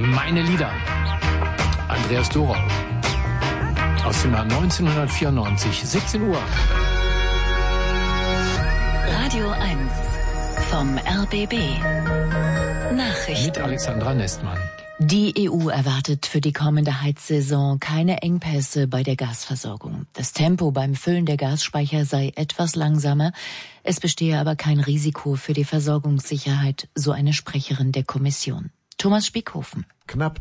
Meine Lieder. Andreas Dorau. Aus dem Jahr 1994, 17 Uhr. Radio 1 vom RBB. Nachrichten. Mit Alexandra Nestmann. Die EU erwartet für die kommende Heizsaison keine Engpässe bei der Gasversorgung. Das Tempo beim Füllen der Gasspeicher sei etwas langsamer. Es bestehe aber kein Risiko für die Versorgungssicherheit, so eine Sprecherin der Kommission. Thomas Spiekhofen. Knapp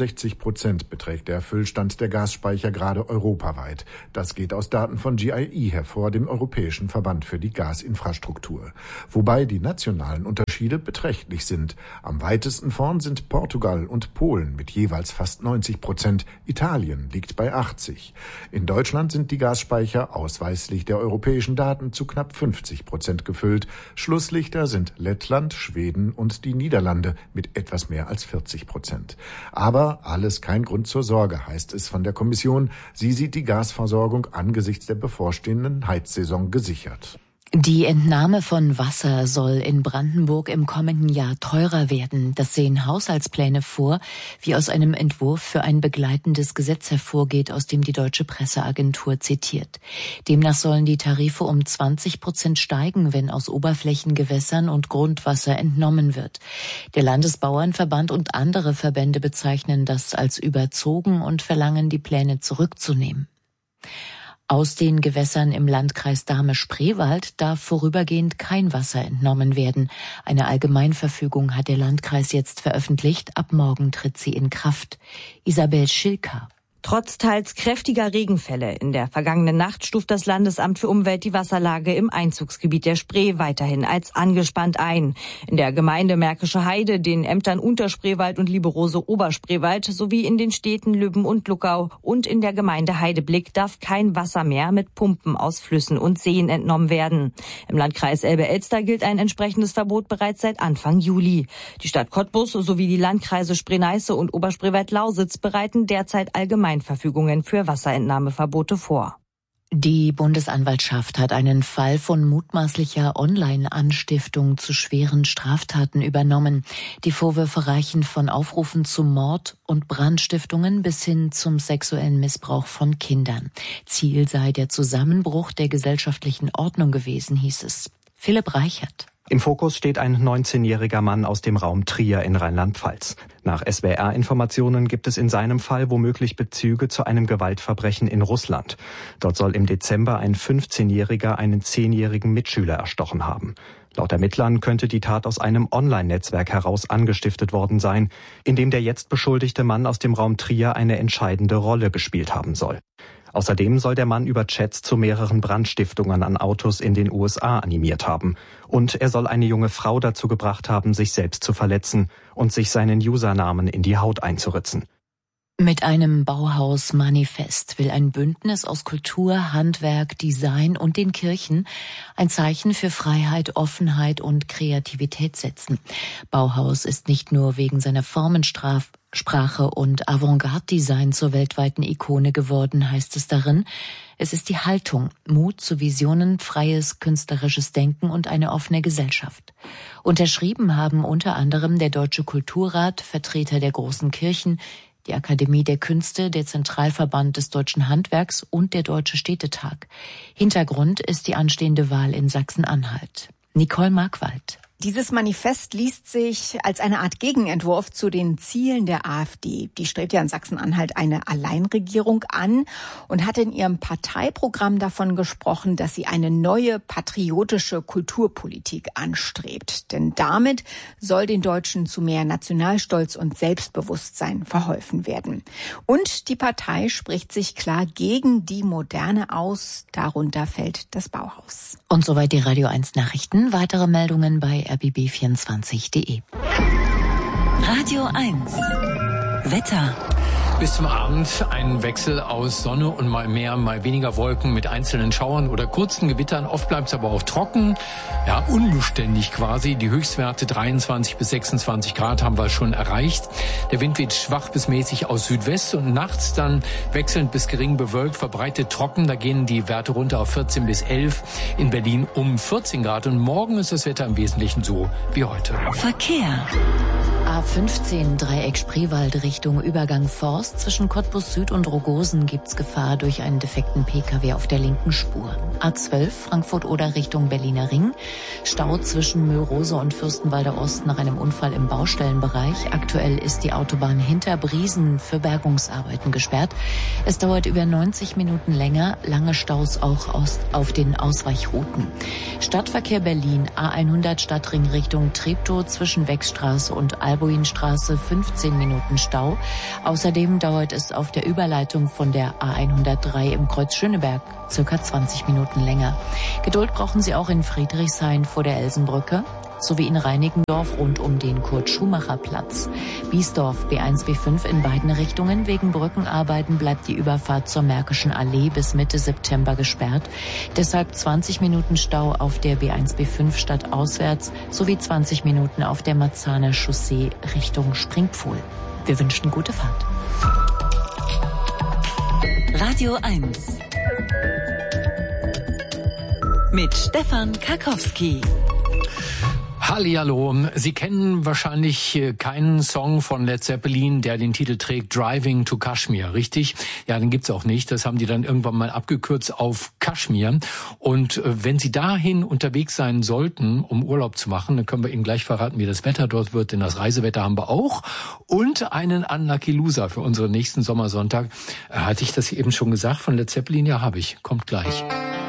62% beträgt der Füllstand der Gasspeicher gerade europaweit. Das geht aus Daten von GIE hervor, dem Europäischen Verband für die Gasinfrastruktur. Wobei die nationalen Unterschiede beträchtlich sind. Am weitesten vorn sind Portugal und Polen mit jeweils fast 90%. Italien liegt bei 80%. In Deutschland sind die Gasspeicher ausweislich der europäischen Daten zu knapp 50% gefüllt. Schlusslichter sind Lettland, Schweden und die Niederlande mit etwas mehr als 40%. Aber alles kein Grund zur Sorge, heißt es von der Kommission. Sie sieht die Gasversorgung angesichts der bevorstehenden Heizsaison gesichert. Die Entnahme von Wasser soll in Brandenburg im kommenden Jahr teurer werden. Das sehen Haushaltspläne vor, wie aus einem Entwurf für ein begleitendes Gesetz hervorgeht, aus dem die Deutsche Presseagentur zitiert. Demnach sollen die Tarife um 20% steigen, wenn aus Oberflächengewässern und Grundwasser entnommen wird. Der Landesbauernverband und andere Verbände bezeichnen das als überzogen und verlangen, die Pläne zurückzunehmen. Aus den Gewässern im Landkreis Dahme-Spreewald darf vorübergehend kein Wasser entnommen werden. Eine Allgemeinverfügung hat der Landkreis jetzt veröffentlicht. Ab morgen tritt sie in Kraft. Isabel Schilker. Trotz teils kräftiger Regenfälle in der vergangenen Nacht stuft das Landesamt für Umwelt die Wasserlage im Einzugsgebiet der Spree weiterhin als angespannt ein. In der Gemeinde Märkische Heide, den Ämtern Unterspreewald und Lieberose Oberspreewald sowie in den Städten Lübben und Luckau und in der Gemeinde Heideblick darf kein Wasser mehr mit Pumpen aus Flüssen und Seen entnommen werden. Im Landkreis Elbe-Elster gilt ein entsprechendes Verbot bereits seit Anfang Juli. Die Stadt Cottbus sowie die Landkreise Spree-Neiße und Oberspreewald-Lausitz bereiten derzeit Allgemeinverfügungen für Wasserentnahmeverbote vor. Die Bundesanwaltschaft hat einen Fall von mutmaßlicher Online-Anstiftung zu schweren Straftaten übernommen. Die Vorwürfe reichen von Aufrufen zu Mord und Brandstiftungen bis hin zum sexuellen Missbrauch von Kindern. Ziel sei der Zusammenbruch der gesellschaftlichen Ordnung gewesen, hieß es. Philipp Reichert. Im Fokus steht ein 19-jähriger Mann aus dem Raum Trier in Rheinland-Pfalz. Nach SWR-Informationen gibt es in seinem Fall womöglich Bezüge zu einem Gewaltverbrechen in Russland. Dort soll im Dezember ein 15-Jähriger einen 10-jährigen Mitschüler erstochen haben. Laut Ermittlern könnte die Tat aus einem Online-Netzwerk heraus angestiftet worden sein, in dem der jetzt beschuldigte Mann aus dem Raum Trier eine entscheidende Rolle gespielt haben soll. Außerdem soll der Mann über Chats zu mehreren Brandstiftungen an Autos in den USA animiert haben. Und er soll eine junge Frau dazu gebracht haben, sich selbst zu verletzen und sich seinen Usernamen in die Haut einzuritzen. Mit einem Bauhaus-Manifest will ein Bündnis aus Kultur, Handwerk, Design und den Kirchen ein Zeichen für Freiheit, Offenheit und Kreativität setzen. Bauhaus ist nicht nur wegen seiner Formensprache und Avantgarde-Design zur weltweiten Ikone geworden, heißt es darin. Es ist die Haltung, Mut zu Visionen, freies künstlerisches Denken und eine offene Gesellschaft. Unterschrieben haben unter anderem der Deutsche Kulturrat, Vertreter der großen Kirchen, die Akademie der Künste, der Zentralverband des Deutschen Handwerks und der Deutsche Städtetag. Hintergrund ist die anstehende Wahl in Sachsen-Anhalt. Nicole Markwald. Dieses Manifest liest sich als eine Art Gegenentwurf zu den Zielen der AfD. Die strebt ja in Sachsen-Anhalt eine Alleinregierung an und hat in ihrem Parteiprogramm davon gesprochen, dass sie eine neue patriotische Kulturpolitik anstrebt. Denn damit soll den Deutschen zu mehr Nationalstolz und Selbstbewusstsein verholfen werden. Und die Partei spricht sich klar gegen die Moderne aus. Darunter fällt das Bauhaus. Und soweit die Radio 1 Nachrichten. Weitere Meldungen bei rbb24.de. Radio 1 Wetter. Bis zum Abend ein Wechsel aus Sonne und mal mehr, mal weniger Wolken mit einzelnen Schauern oder kurzen Gewittern. Oft bleibt es aber auch trocken, ja unbeständig quasi. Die Höchstwerte 23 bis 26 Grad haben wir schon erreicht. Der Wind weht schwach bis mäßig aus Südwest und nachts dann wechselnd bis gering bewölkt, verbreitet trocken. Da gehen die Werte runter auf 14 bis 11. In Berlin um 14 Grad und morgen ist das Wetter im Wesentlichen so wie heute. Verkehr. A15 Dreieck Spreewald Richtung Übergang Forst. Zwischen Cottbus Süd und Rogosen gibt's Gefahr durch einen defekten Pkw auf der linken Spur. A12 Frankfurt-Oder Richtung Berliner Ring. Stau zwischen Mülrose und Fürstenwalder Ost nach einem Unfall im Baustellenbereich. Aktuell ist die Autobahn hinter Briesen für Bergungsarbeiten gesperrt. Es dauert über 90 Minuten länger. Lange Staus auch auf den Ausweichrouten. Stadtverkehr Berlin A100 Stadtring Richtung Treptow zwischen Wechstraße und Albuinstraße 15 Minuten Stau. Außerdem dauert es auf der Überleitung von der A103 im Kreuz Schöneberg circa 20 Minuten länger. Geduld brauchen Sie auch in Friedrichshain vor der Elsenbrücke sowie in Reinickendorf rund um den Kurt-Schumacher-Platz. Biesdorf B1, B5 in beiden Richtungen. Wegen Brückenarbeiten bleibt die Überfahrt zur Märkischen Allee bis Mitte September gesperrt. Deshalb 20 Minuten Stau auf der B1, B5 stadtauswärts sowie 20 Minuten auf der Marzahner Chaussee Richtung Springpfuhl. Wir wünschen gute Fahrt. Radio 1 mit Stefan Karkowski. Hallihallo. Sie kennen wahrscheinlich keinen Song von Led Zeppelin, der den Titel trägt Driving to Kashmir, richtig? Ja, den gibt's auch nicht. Das haben die dann irgendwann mal abgekürzt auf Kaschmir. Und wenn Sie dahin unterwegs sein sollten, um Urlaub zu machen, dann können wir Ihnen gleich verraten, wie das Wetter dort wird, denn das Reisewetter haben wir auch. Und einen Unlucky Loser für unseren nächsten Sommersonntag. Hatte ich das eben schon gesagt von Led Zeppelin? Ja, habe ich. Kommt gleich.